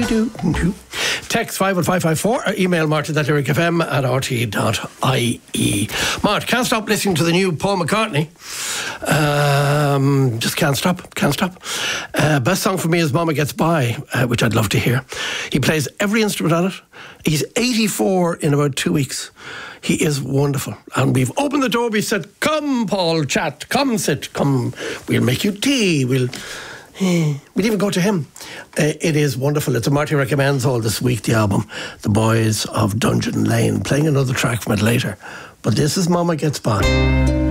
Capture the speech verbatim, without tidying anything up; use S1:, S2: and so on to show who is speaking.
S1: Do-do-do-do. Text five one five five four or email martin at lyric f m at r t dot i e. Mart, can't stop listening to the new Paul McCartney. Um, just can't stop, can't stop. Uh, best song for me is Mama Gets By, uh, which I'd love to hear. He plays every instrument on it. He's eighty-four in about two weeks. He is wonderful. And we've opened the door. We said, come, Paul, chat. Come, sit. Come. We'll make you tea. We'll... We'd even go to him. Uh, it is wonderful. It's a Marty Recommends all this week, the album, The Boys of Dungeon Lane. Playing another track from it later. But this is Mama Gets By.